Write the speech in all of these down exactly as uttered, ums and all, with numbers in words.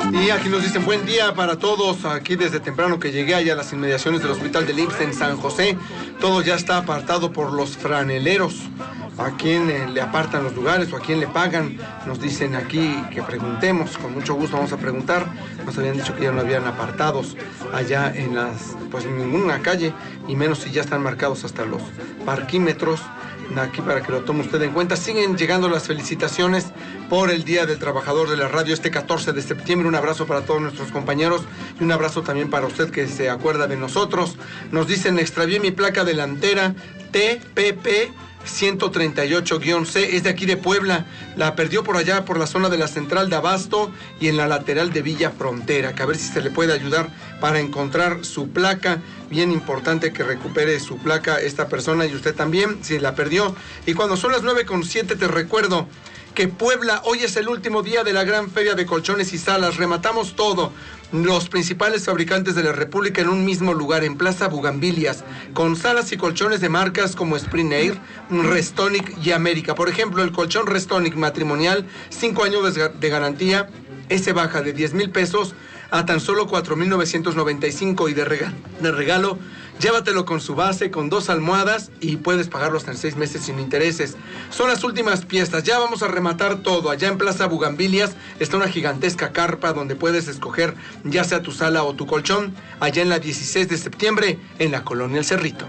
Y aquí nos dicen buen día para todos, aquí desde temprano que llegué allá a las inmediaciones del Hospital del I M S S en San José, todo ya está apartado por los franeleros. ¿A quién eh, le apartan los lugares o a quién le pagan? Nos dicen aquí que preguntemos, con mucho gusto vamos a preguntar. Nos habían dicho que ya no habían apartados allá en las, pues en ninguna calle, y menos si ya están marcados hasta los parquímetros. Aquí para que lo tome usted en cuenta. Siguen llegando las felicitaciones por el Día del Trabajador de la Radio este catorce de septiembre. Un abrazo para todos nuestros compañeros y un abrazo también para usted que se acuerda de nosotros. Nos dicen, extravié mi placa delantera T P P ciento treinta y ocho C, es de aquí de Puebla, la perdió por allá por la zona de la Central de Abasto y en la lateral de Villa Frontera, que a ver si se le puede ayudar para encontrar su placa. Bien importante que recupere su placa esta persona y usted también, si la perdió. Y cuando son las nueve con siete te recuerdo que Puebla, hoy es el último día de la gran feria de colchones y salas. Rematamos todo, los principales fabricantes de la República en un mismo lugar, en Plaza Bugambilias, con salas y colchones de marcas como Spring Air, Restonic y América. Por ejemplo, el colchón Restonic matrimonial, cinco años de garantía, ese baja de diez mil pesos a tan solo cuatro mil novecientos noventa y cinco, y de regalo, de regalo llévatelo con su base, con dos almohadas, y puedes pagarlo hasta en seis meses sin intereses. Son las últimas piezas, ya vamos a rematar todo. Allá en Plaza Bugambilias está una gigantesca carpa donde puedes escoger ya sea tu sala o tu colchón, allá en la dieciséis de septiembre, en la Colonia El Cerrito.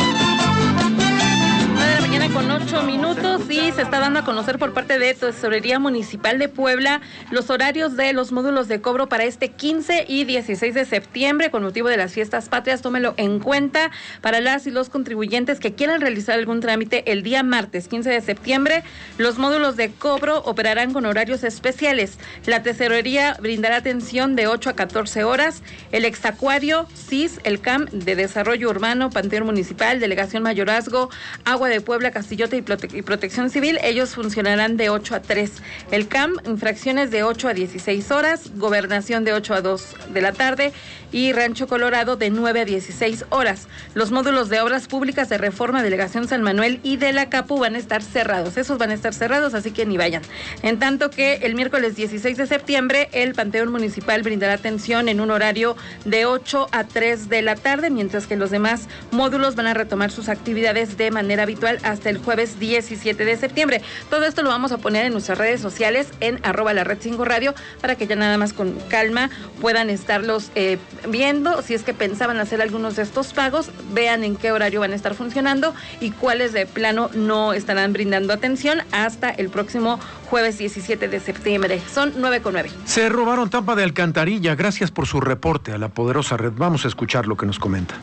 Con ocho minutos y se está dando a conocer por parte de Tesorería Municipal de Puebla los horarios de los módulos de cobro para este quince y dieciséis de septiembre con motivo de las fiestas patrias. Tómelo en cuenta para las y los contribuyentes que quieran realizar algún trámite el día martes quince de septiembre. Los módulos de cobro operarán con horarios especiales. La Tesorería brindará atención de ocho a catorce horas. El Exacuario, C I S, el C A M de Desarrollo Urbano, Panteón Municipal, Delegación Mayorazgo, Agua de Puebla, Castillote y, Prote- y Protección Civil, ellos funcionarán de ocho a tres. El C A M, infracciones de ocho a dieciséis horas, Gobernación de ocho a dos de la tarde y Rancho Colorado de nueve a dieciséis horas. Los módulos de Obras Públicas de Reforma, Delegación San Manuel y de la Capu van a estar cerrados. Esos van a estar cerrados, así que ni vayan. En tanto que el miércoles dieciséis de septiembre, el Panteón Municipal brindará atención en un horario de ocho a tres de la tarde, mientras que los demás módulos van a retomar sus actividades de manera habitual hasta el jueves diecisiete de septiembre. Todo esto lo vamos a poner en nuestras redes sociales en arroba la red cinco radio para que ya nada más con calma puedan estarlos eh, viendo. Si es que pensaban hacer algunos de estos pagos, vean en qué horario van a estar funcionando y cuáles de plano no estarán brindando atención hasta el próximo jueves diecisiete de septiembre. Son nueve con nueve. Se robaron tapa de alcantarilla. Gracias por su reporte a la poderosa red. Vamos a escuchar lo que nos comenta.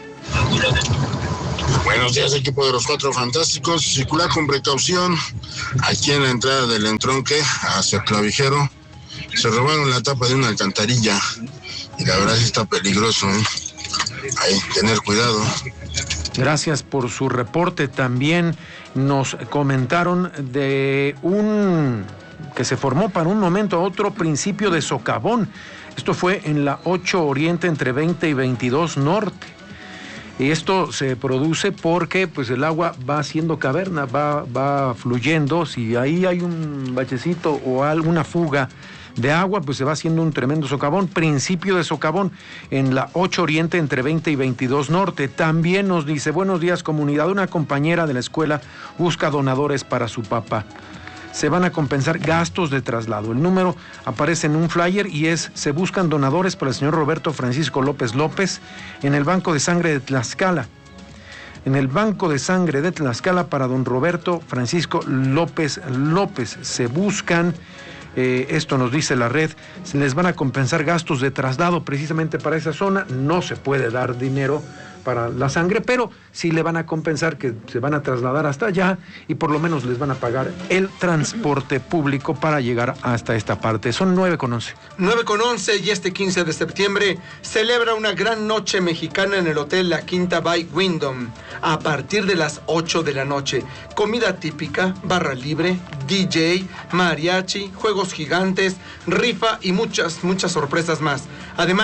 Buenos días, equipo de los Cuatro Fantásticos. Circular con precaución aquí en la entrada del entronque hacia Clavijero. Se robaron la tapa de una alcantarilla y la verdad sí está peligroso, ¿eh? Ahí, tener cuidado. Gracias por su reporte. También nos comentaron de un que se formó para un momento a otro principio de socavón. Esto fue en la ocho Oriente entre veinte y veintidós Norte. Y esto se produce porque pues el agua va haciendo caverna, va, va fluyendo. Si ahí hay un bachecito o alguna fuga de agua, pues se va haciendo un tremendo socavón. Principio de socavón en la ocho Oriente entre veinte y veintidós Norte. También nos dice, buenos días comunidad, una compañera de la escuela busca donadores para su papá. Se van a compensar gastos de traslado. El número aparece en un flyer y es, se buscan donadores para el señor Roberto Francisco López López en el Banco de Sangre de Tlaxcala. En el Banco de Sangre de Tlaxcala para don Roberto Francisco López López. Se buscan, eh, esto nos dice la red, se les van a compensar gastos de traslado precisamente para esa zona. No se puede dar dinero para la sangre, pero sí le van a compensar que se van a trasladar hasta allá y por lo menos les van a pagar el transporte público para llegar hasta esta parte. Son nueve con once. nueve con once y este quince de septiembre celebra una gran noche mexicana en el Hotel La Quinta by Wyndham a partir de las ocho de la noche. Comida típica, barra libre, D J, mariachi, juegos gigantes, rifa y muchas, muchas sorpresas más. Además,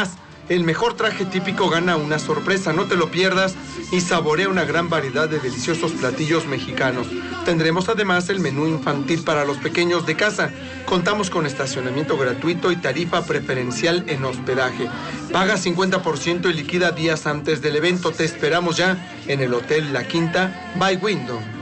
el mejor traje típico gana una sorpresa. No te lo pierdas y saborea una gran variedad de deliciosos platillos mexicanos. Tendremos además el menú infantil para los pequeños de casa. Contamos con estacionamiento gratuito y tarifa preferencial en hospedaje. Paga cincuenta por ciento y liquida días antes del evento. Te esperamos ya en el Hotel La Quinta by Wyndham.